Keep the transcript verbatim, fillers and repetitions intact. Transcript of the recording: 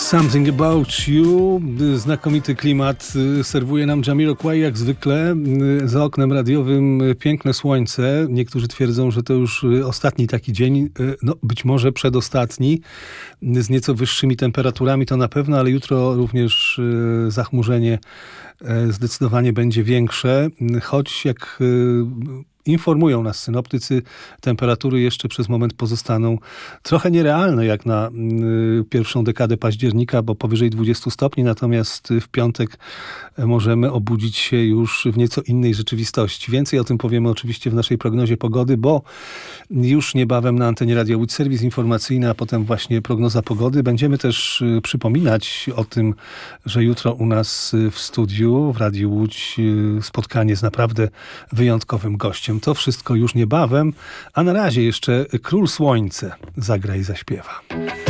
Something About You. Znakomity klimat serwuje nam Jamiroquai jak zwykle. Za oknem radiowym piękne słońce. Niektórzy twierdzą, że to już ostatni taki dzień. No, być może przedostatni. Z nieco wyższymi temperaturami to na pewno, ale jutro również zachmurzenie zdecydowanie będzie większe. Choć jak informują nas synoptycy, temperatury jeszcze przez moment pozostaną trochę nierealne jak na y, pierwszą dekadę października, bo powyżej dwudziestu stopni, natomiast w piątek możemy obudzić się już w nieco innej rzeczywistości. Więcej o tym powiemy oczywiście w naszej prognozie pogody, bo już niebawem na antenie Radia Łódź serwis informacyjny, a potem właśnie prognoza pogody. Będziemy też y, przypominać o tym, że jutro u nas w studiu w Radiu Łódź y, spotkanie z naprawdę wyjątkowym gościem. To wszystko już niebawem, a na razie jeszcze Król Słońce zagra i zaśpiewa.